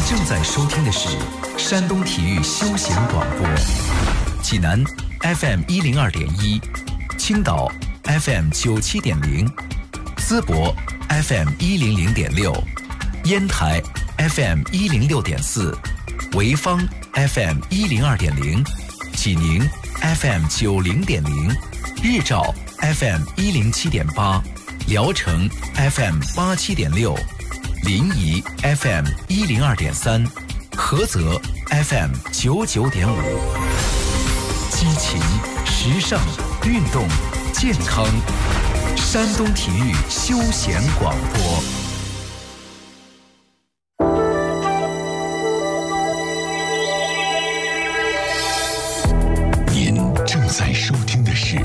正在收听的是山东体育休闲广播，济南 FM102.1，青岛 FM97.0，淄博 FM100.6，烟台 FM106.4，潍坊 FM102.0，济宁 FM90.0，日照 FM107.8，聊城 FM87.6，临沂 FM102.3，菏泽 FM99.5，激情、时尚、运动、健康，山东体育休闲广播。 您正在收听的是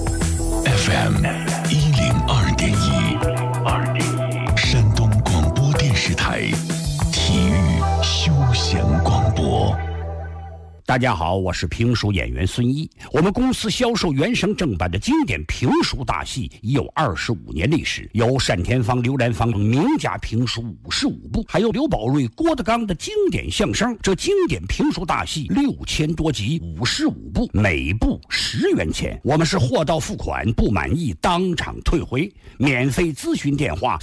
FM102.1，山东广播电视台体育休闲广播。 大家好，我是评书演员孙一。我们公司销售原声正版的经典评书大戏已有25年历史，有单田芳、刘兰芳名家评书55部，还有刘宝瑞、郭德纲的经典相声。这经典评书大戏6000多集，55部，每部10元钱。我们是货到付款，不满意当场退回。免费咨询电话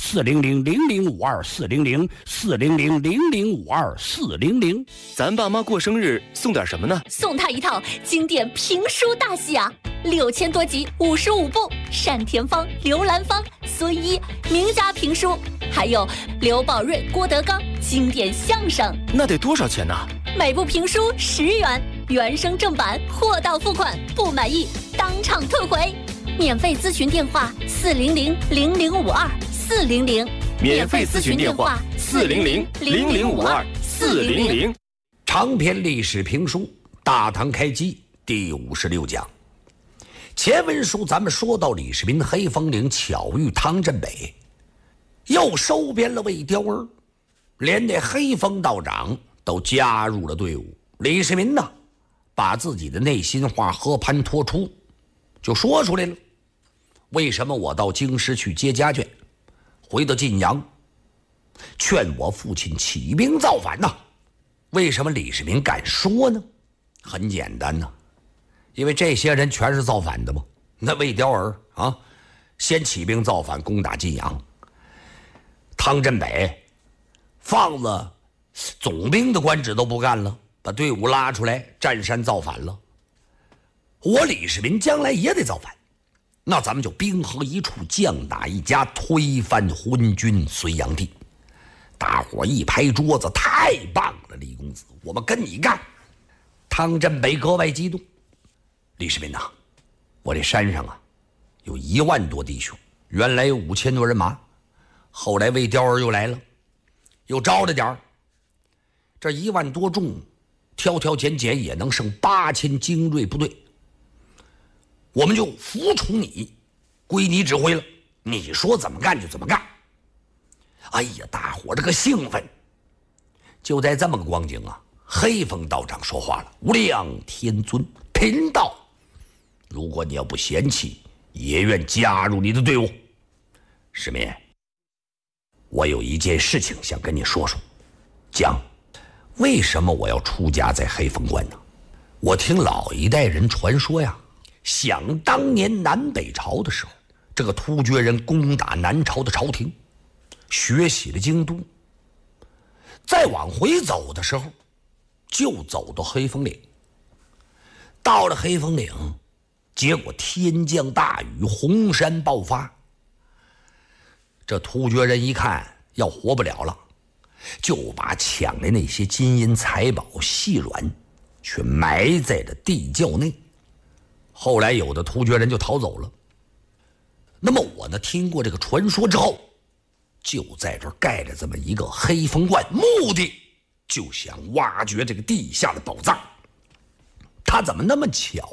400-0052-400，400-0052-400。 咱爸妈过生日送点什么呢？ 送他一套经典评书大戏啊，6000多集，55部，单田芳、刘兰芳、孙一名家评书，还有刘宝瑞、郭德纲经典相声。 那得多少钱呢？ 每部评书10元，原声正版，货到付款，不满意当场退回。免费咨询电话400-0052-400， 免费咨询电话400-0052-400。 长篇历史评书《大唐开基》第56讲。前文书咱们说到李世民黑风岭巧遇汤镇北，又收编了魏雕儿，连那黑风道长都加入了队伍。李世民呢，把自己的内心话和盘托出，就说出来了。为什么我到京师去接家眷，回到晋阳，劝我父亲起兵造反呢？为什么李世民敢说呢？很简单呢，因为这些人全是造反的嘛。那魏雕儿啊，先起兵造反，攻打晋阳。汤镇北放了总兵的官职都不干了，把队伍拉出来占山造反了。我李世民将来也得造反，那咱们就兵合一处，将打一家，推翻昏君隋炀帝。大伙一拍桌子，太棒了，李公子，我们跟你干。汤镇北格外激动。李世民呐，我这山上啊有1万多弟兄，原来有5000多人马，后来魏雕儿又来了，又招了点儿，这1万多众挑挑拣拣也能剩8000精锐部队，我们就服从你，归你指挥了，你说怎么干就怎么干。哎呀，大伙这个兴奋。就在这么个光景啊，黑风道长说话了：无量天尊，贫道如果你要不嫌弃，也愿加入你的队伍。世民，我有一件事情想跟你说说。讲，为什么我要出家在黑风关呢？我听老一代人传说呀，想当年南北朝的时候，这个突厥人攻打南朝的朝廷，学习了京都，再往回走的时候，就走到黑风岭。到了黑风岭，结果天降大雨，洪山爆发。这突厥人一看要活不了了，就把抢的那些金银财宝细软却埋在了地窖内。后来有的突厥人就逃走了。那么我呢，听过这个传说之后，就在这儿盖了这么一个黑风观，目的就想挖掘这个地下的宝藏。他怎么那么巧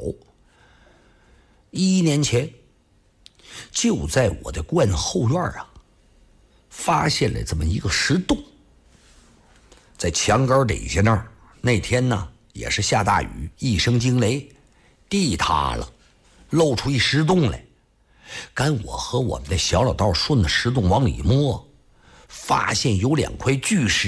？1年前，就在我的观后院啊，发现了这么一个石洞。在墙根底下那儿，那天呢也是下大雨，一声惊雷，地塌了，露出一石洞来。赶我和我们的小老道顺着石洞往里摸，发现有2块巨石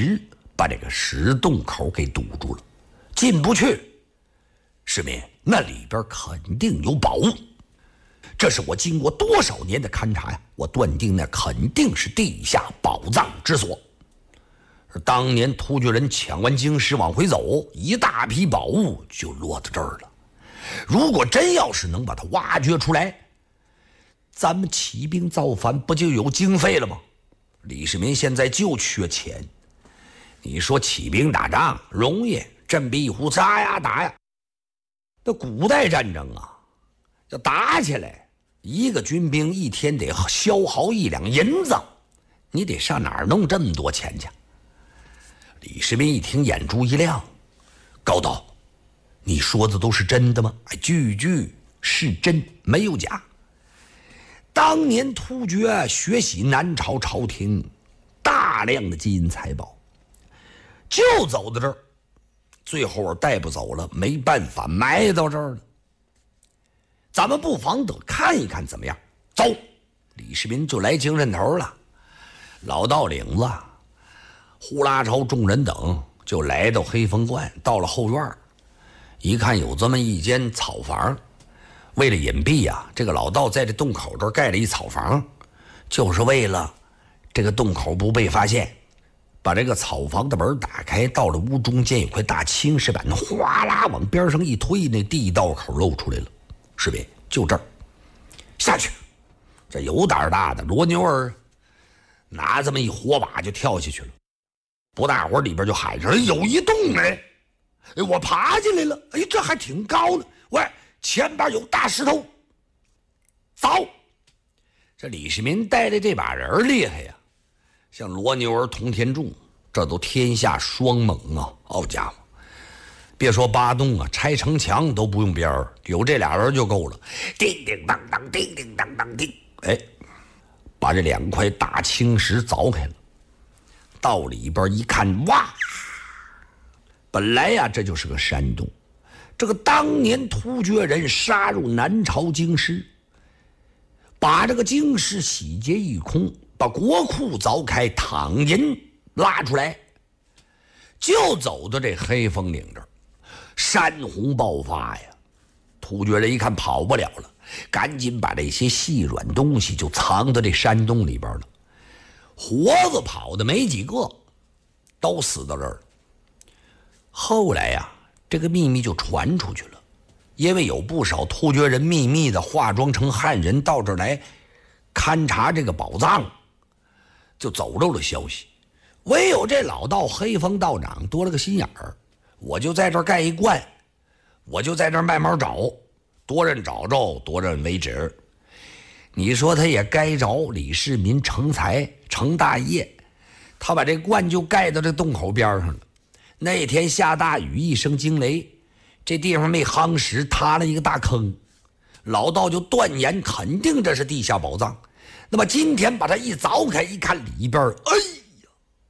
把这个石洞口给堵住了，进不去。市民，那里边肯定有宝物，这是我经过多少年的勘察呀，我断定那肯定是地下宝藏之所。而当年突厥人抢完京师往回走，一大批宝物就落到这儿了。如果真要是能把它挖掘出来，咱们起兵造反不就有经费了吗？李世民现在就缺钱。你说起兵打仗容易，振臂一呼杀呀打呀。那古代战争啊，要打起来，一个军兵一天得消耗1两银子，你得上哪儿弄这么多钱去？李世民一听，眼珠一亮，高道，你说的都是真的吗？句句是真，没有假。当年突厥学习南朝朝廷大量的金银财宝，就走到这儿，最后带不走了，没办法埋到这儿了。咱们不妨得看一看怎么样？走，李世民就来精神头了。老道领子、呼啦超众人等就来到黑风观，到了后院，一看有这么一间草房，为了隐蔽啊，这个老道在这洞口这儿盖了一草房，就是为了这个洞口不被发现。把这个草房的门打开，到了屋中间有块大青石板，哗啦往边上一推，那地道口露出来了。士兵，就这儿下去。这有胆大的罗牛儿拿这么一火把就跳下去了。不大会儿里边就喊上有一洞哎，我爬进来了，哎，这还挺高呢。喂，前边有大石头，走。这李世民带的这把人厉害呀，像罗牛儿、童天柱，这都天下双猛啊！好家伙，别说八洞啊，拆城墙都不用别人，有这俩人就够了。叮叮当当，叮叮当当叮，哎，把这2块大青石凿开了。到里边一看，哇！本来呀，这就是个山洞。这个当年突厥人杀入南朝京师，把这个京师洗劫一空，把国库凿开，躺银拉出来，就走到这黑风岭这儿。山洪爆发呀，突厥人一看跑不了了，赶紧把这些细软东西就藏到这山洞里边了。活子跑的没几个，都死到这儿了。后来呀，这个秘密就传出去了，因为有不少突厥人秘密的化妆成汉人到这儿来勘察这个宝藏，就走漏了消息。唯有这老道黑风道长多了个心眼儿，我就在这儿盖一观，我就在这儿慢慢找，多人找着多人为止。你说他也该着李世民成才成大业，他把这观就盖到这洞口边上了。那天下大雨，一声惊雷，这地方没夯实，塌了一个大坑。老道就断言肯定这是地下宝藏。那么今天把它一凿开，一看里边，哎呀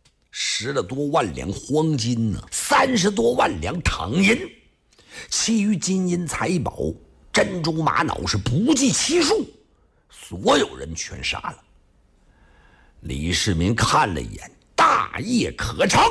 ，10多万两黄金呢，30多万两躺银，其余金银财宝、珍珠玛瑙是不计其数，所有人全杀了。李世民看了一眼，大业可成。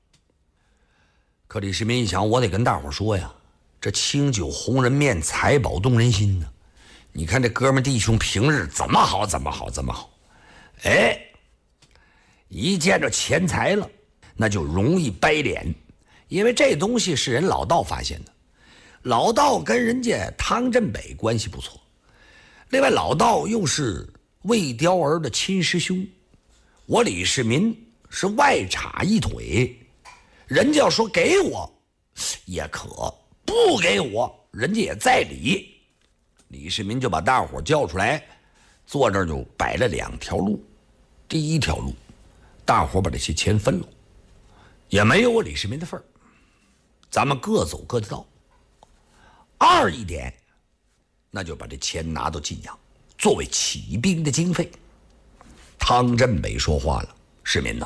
可李世民一想，我得跟大伙说呀，这清酒红人面，财宝动人心呢。你看这哥们弟兄平日怎么好怎么好怎么好，哎，一见着钱财了，那就容易掰脸，因为这东西是人老道发现的。老道跟人家汤镇北关系不错，另外老道又是魏雕儿的亲师兄，我李世民是外插一腿，人家要说给我也可，不给我人家也在理。李世民就把大伙叫出来，坐这儿就摆了2条路。第一条路，大伙把这些钱分了，也没有我李世民的份儿，咱们各走各的道。二一点，那就把这钱拿到晋阳，作为起兵的经费。汤镇北说话了：“世民呐，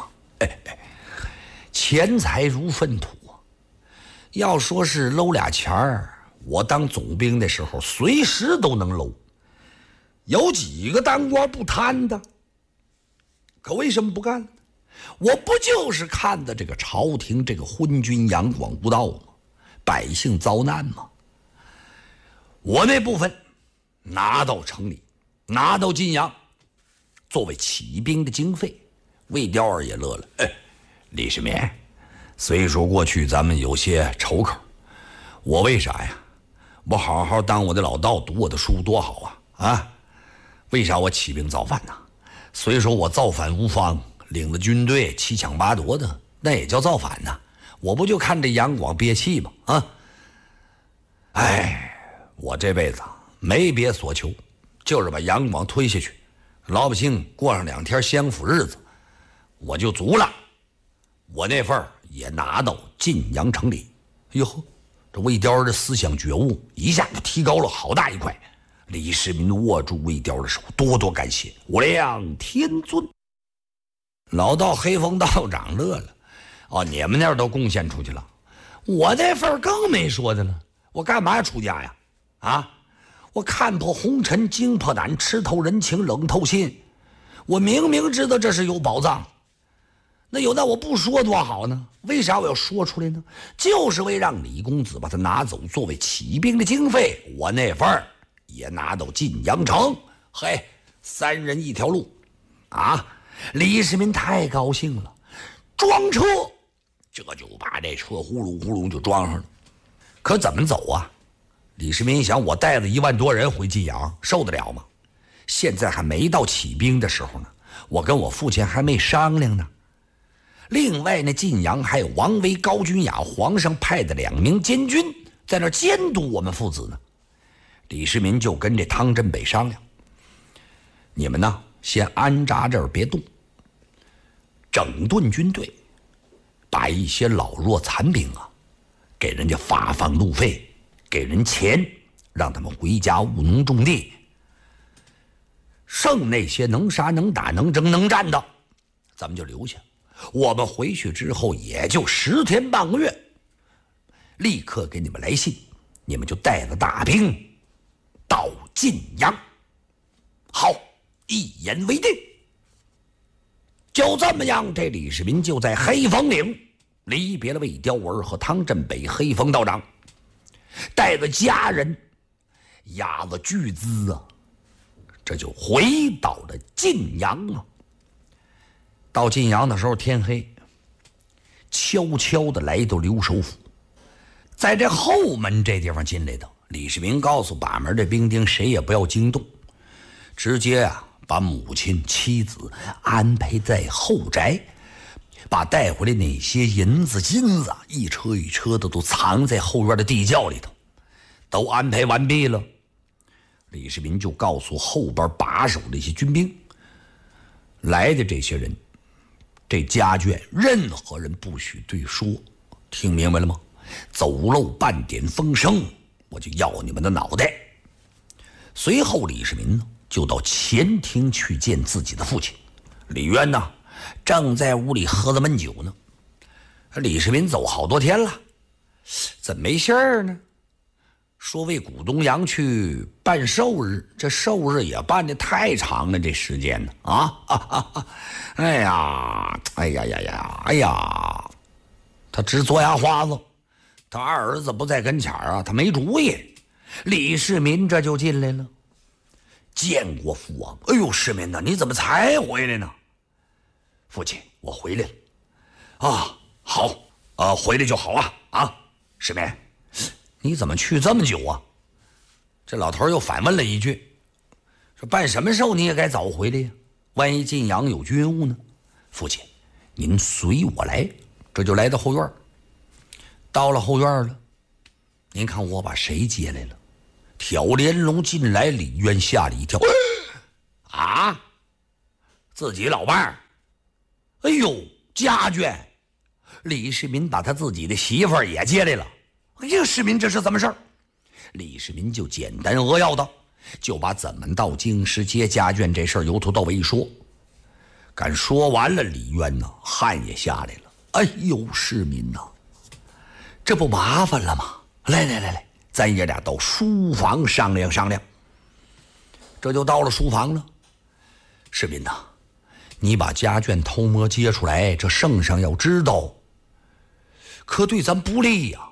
钱财如粪土啊！要说是搂俩钱儿，我当总兵的时候随时都能搂，有几个当官不贪的？可为什么不干呢？ 我不就是看的这个朝廷这个昏君阳广无道吗？百姓遭难吗？我那部分拿到城里，拿到晋阳，作为起兵的经费。魏雕儿也乐了，李世民，虽说过去咱们有些仇口，我为啥呀？我好好当我的老道，读我的书多好啊！为啥我起兵造反呢？虽说我造反无方，领着军队七抢八夺的，那也叫造反呢。我不就看这杨广憋气吗？我这辈子没别所求，就是把杨广推下去，老百姓过上2天享福日子，我就足了。我那份也拿到晋阳城里。哟呵，这魏雕的思想觉悟一下就提高了好大一块。李世民握住魏雕的手，多多感谢，无量天尊。老道黑风道长乐了，你们那儿都贡献出去了，我那份更没说的了。我干嘛要出家呀？我看破红尘，惊破胆，吃透人情，冷透心。我明明知道这是有宝藏，那我不说多好呢？为啥我要说出来呢？就是为让李公子把它拿走，作为起兵的经费。我那份儿也拿到晋阳城，嘿，3人1条路李世民太高兴了，装车，这就把这车呼噜呼噜就装上了。可怎么走啊？李世民一想，我带了1万多人回晋阳，受得了吗？现在还没到起兵的时候呢，我跟我父亲还没商量呢。另外那晋阳还有王维、高君雅皇上派的2名监军在那监督我们父子呢。李世民就跟这汤镇北商量，你们呢先安扎这儿别动，整顿军队，把一些老弱残兵给人家发放路费，给人钱，让他们回家务农种地。剩那些能杀能打能征能战的，咱们就留下。我们回去之后也就10天半个月，立刻给你们来信，你们就带着大兵到晋阳。好，一言为定。就这么样，这李世民就在黑风岭离别了魏雕儿和汤镇北黑风道长，带着家人押着巨资这就回到了晋阳到晋阳的时候天黑，悄悄地来到留守府，在这后门这地方进来的。李世民告诉把门的兵丁，谁也不要惊动，直接把母亲妻子安排在后宅，把带回来那些银子金子一车一车的都藏在后院的地窖里头，都安排完毕了。李世民就告诉后边把守的一些军兵，来的这些人，这家眷任何人不许对说，听明白了吗？走漏半点风声，我就要你们的脑袋。随后李世民就到前厅去见自己的父亲李渊正在屋里喝着闷酒呢。李世民走好多天了，怎么没信儿呢？说为股东阳去办寿日，这寿日也办得太长了，这时间呢哎呀，他直嘬牙花子，他二儿子不在跟前他没主意。李世民这就进来了，见过父王。哎呦，世民你怎么才回来呢？父亲，我回来了。好，回来就好世民，你怎么去这么久这老头又反问了一句，说办什么寿你也该早回来呀，万一晋阳有军务呢？父亲，您随我来。这就来到后院，到了后院了，您看我把谁接来了？挑帘龙进来，李渊吓了一跳。自己老伴儿，哎呦，家眷。李世民把他自己的媳妇儿也接来了。哎呀，世民，这是怎么事儿？李世民就简单扼要的就把怎么到京师接家眷这事儿由头到尾一说。敢说完了，李渊汗也下来了。哎呦，世民这不麻烦了吗？来，咱爷俩到书房商量商量。这就到了书房了。世民你把家眷偷摸接出来，这圣上要知道，可对咱不利呀。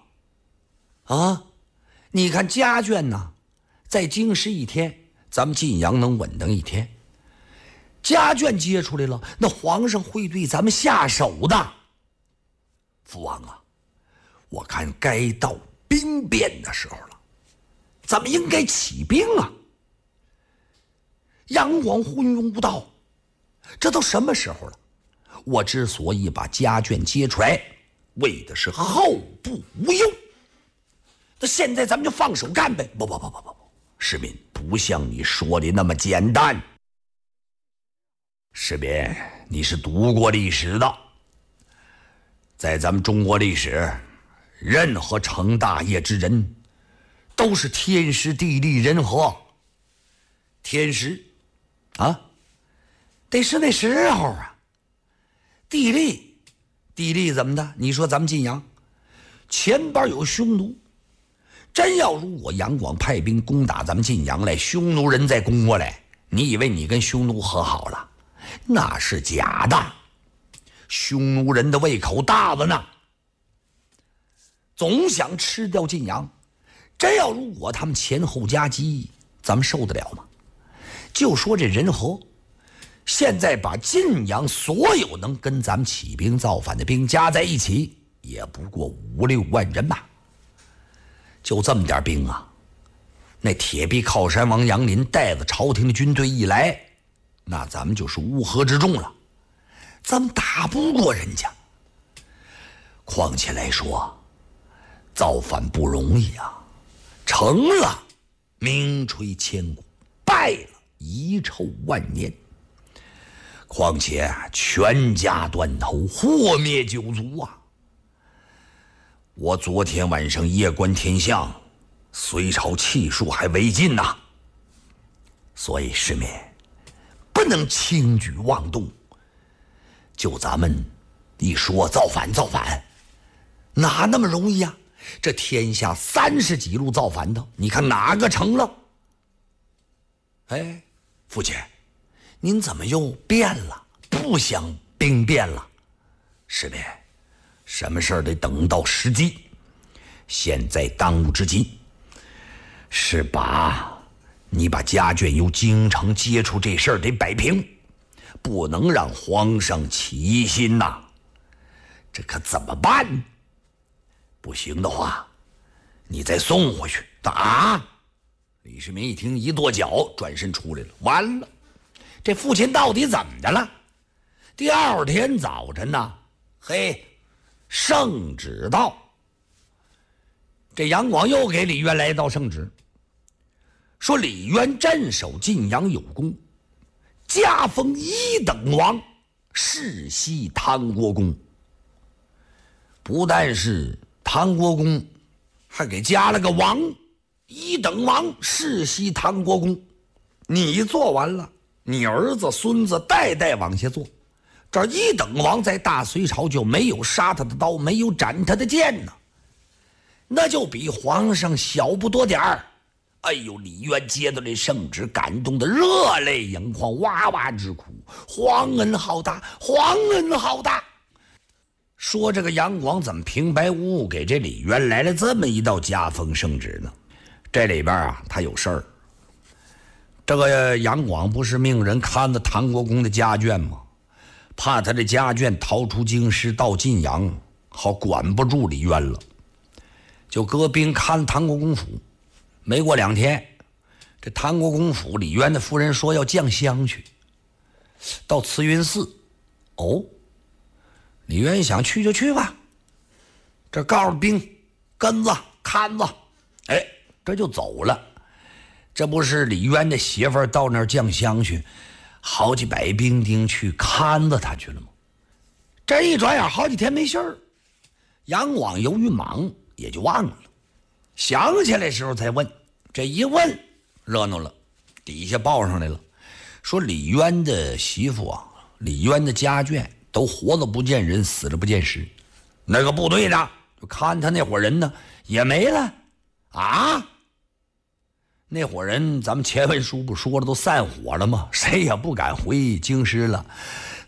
你看家眷呐，在京师一天，咱们晋阳能稳当一天。家眷接出来了，那皇上会对咱们下手的。父王啊，我看该到兵变的时候了，咱们应该起兵啊。杨广昏庸无道，这都什么时候了？我之所以把家眷接出来，为的是后顾无忧。那现在咱们就放手干呗。不，世民，不像你说的那么简单。世民，你是读过历史的，在咱们中国历史，任何成大业之人都是天时地利人和。天时得是那时候啊。地利怎么的？你说咱们晋阳前边有匈奴，真要如果杨广派兵攻打咱们晋阳来，匈奴人再攻过来，你以为你跟匈奴和好了？那是假的。匈奴人的胃口大了呢，总想吃掉晋阳。真要如果他们前后夹击，咱们受得了吗？就说这人和，现在把晋阳所有能跟咱们起兵造反的兵加在一起，也不过5、6万人吧。就这么点兵啊，那铁壁靠山王杨林带着朝廷的军队一来，那咱们就是乌合之众了，咱们打不过人家。况且来说，造反不容易啊，成了名垂千古，败了遗臭万年。况且全家断头，祸灭九族啊！我昨天晚上夜观天象，隋朝气数还未尽呐，所以世民不能轻举妄动。就咱们一说造反，哪那么容易啊？这天下30几路造反的，你看哪个成了？哎，父亲，您怎么又变了？不想兵变了？世民，什么事儿得等到时机。现在当务之急是你把家眷由京城接出这事儿得摆平，不能让皇上起疑心呐。这可怎么办？不行的话，你再送回去。李世民一听，一跺脚，转身出来了。完了，这父亲到底怎么的了？第二天早晨呢，圣旨到，这杨广又给李渊来一道圣旨，说李渊镇守晋阳有功，加封1等王，世袭汤国公。不但是汤国公，还给加了个王，1等王，世袭汤国公。你做完了，你儿子孙子代代往下做。这1等王在大隋朝就没有杀他的刀，没有斩他的剑呢，那就比皇上小不多点儿。哎呦，李渊接到这圣旨，感动得热泪盈眶，哇哇直哭。皇恩浩大，皇恩浩大。说这个杨广怎么平白无故给这李渊来了这么一道加封圣旨呢？这里边他有事儿。这个杨广不是命人看着唐国公的家眷吗？怕他的家眷逃出京师到晋阳，好管不住李渊了，就搁兵看唐国公府。没过2天，这唐国公府李渊的夫人说要降香去，到慈云寺。李渊想去就去吧，这告诉兵跟子看子，这就走了。这不是李渊的媳妇儿到那儿降香去，好几百兵丁去看着他去了吗？这一转眼好几天没信儿，杨广由于忙也就忘了，想起来的时候才问。这一问热闹了，底下报上来了，说李渊的媳妇李渊的家眷都活了不见人，死了不见尸。那个部队的就看他那伙人呢也没了那伙人咱们前文书不说了，都散伙了吗？谁也不敢回京师了。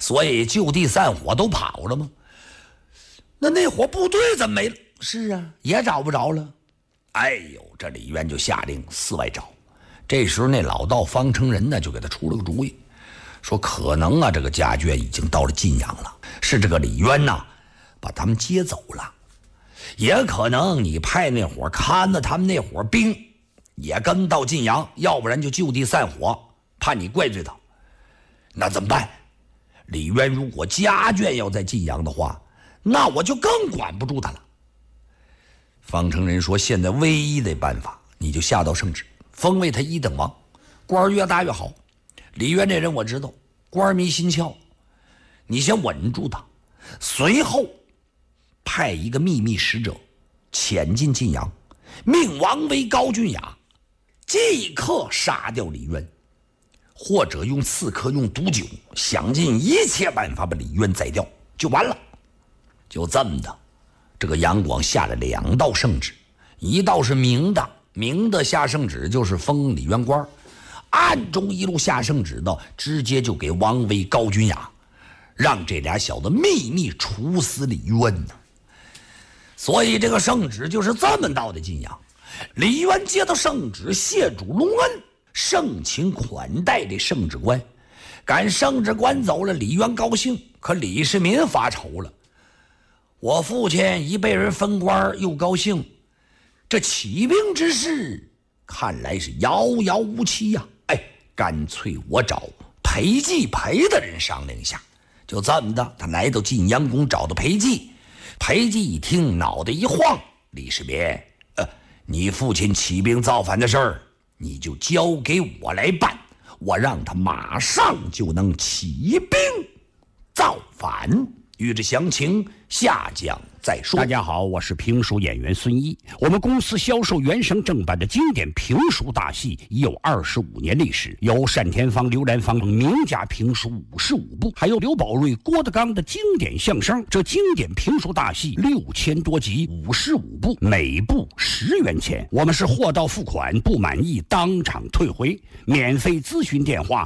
所以就地散伙都跑了吗？那伙部队怎么没了？是啊，也找不着了。哎呦，这李渊就下令四外找。这时候那老道方成仁呢，就给他出了个主意，说可能啊，这个家眷已经到了晋阳了，是这个李渊呐把他们接走了，也可能你派那伙看着他们那伙兵也跟到晋阳，要不然就就地散伙，怕你怪罪他。那怎么办？李渊如果家眷要在晋阳的话，那我就更管不住他了。方成仁说，现在唯一的办法，你就下到圣旨，封为他一等王，官越大越好。李渊这人我知道，官迷心窍，你先稳住他，随后派一个秘密使者潜进晋阳，命王维高君雅即刻杀掉李渊，或者用刺客用毒酒，想尽一切办法把李渊宰掉就完了。就这么的，这个杨广下了2道圣旨，一道是明的下圣旨就是封李渊官，暗中一路下圣旨的直接就给王维高君雅，让这俩小子秘密处死李渊呢。所以这个圣旨就是这么到的晋阳。李渊接到圣旨，谢主隆恩，盛情款待这圣旨官。赶圣旨官走了，李渊高兴，可李世民发愁了。我父亲一被人封官又高兴，这起兵之事看来是遥遥无期呀。干脆我找裴寂裴的人商量一下。就这么的，他来到晋阳宫找到裴寂。裴寂一听，脑袋一晃，李世民，你父亲起兵造反的事儿，你就交给我来办，我让他马上就能起兵造反。欲知详情，下讲再说。 大家好，我是评书演员孙一。我们公司销售原声正版的经典评书大戏已有25年历史，有单田芳、刘兰芳名家评书55部，还有刘宝瑞、郭德纲的经典相声。这经典评书大戏6000多集，55部，每部10元钱。我们是货到付款，不满意当场退回。免费咨询电话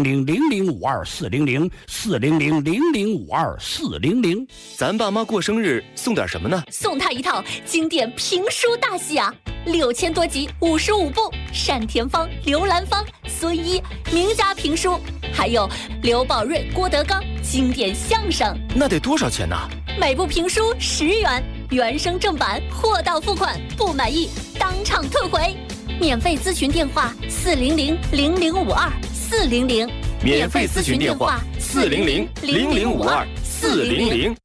400-0052-400-400-0052-400。 咱爸妈过生日送点什么呢？ 送他一套经典评书大戏啊，6000多集，55部，单田芳、刘兰芳、孙一名家评书，还有刘宝瑞、郭德纲经典相声。 那得多少钱呢？ 每部评书10元，原声正版，货到付款，不满意当场退回。免费咨询电话400-0052-400。 免费咨询电话400-0052-400。